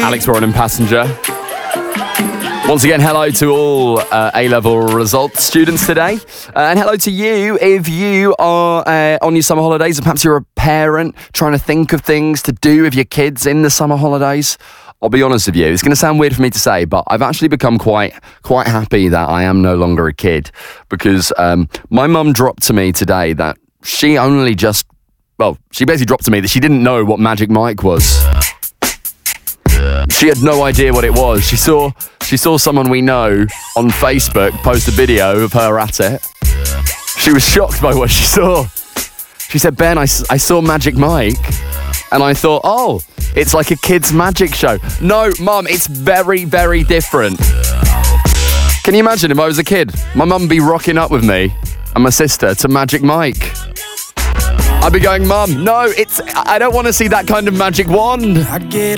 Alex Warren and Passenger. Once again, hello to all A-level results students today. And hello to you if you are on your summer holidays, or perhaps you're a parent trying to think of things to do with your kids in the summer holidays. I'll be honest with you, it's going to sound weird for me to say, but I've actually become quite happy that I am no longer a kid, because my mum dropped to me today that she basically dropped to me that she didn't know what Magic Mike was. She had no idea what it was. She saw someone we know on Facebook post a video of her at it. She was shocked by what she saw. She said, Ben, I saw Magic Mike, and I thought, oh, it's like a kid's magic show. No, Mum, it's very, very different. Can you imagine if I was a kid? My mum would be rocking up with me and my sister to Magic Mike. I'd be going, Mum, no, I don't want to see that kind of magic wand.